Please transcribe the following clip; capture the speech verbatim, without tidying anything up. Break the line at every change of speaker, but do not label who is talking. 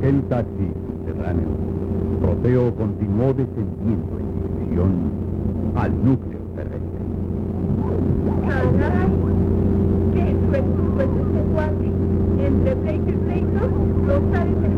aquel taxi subterráneo, Proteo continuó descendiendo en dirección al núcleo terrestre.
¡Caray! ¡Qué suerte fue este guardia! Entre Blake y Blake, los sales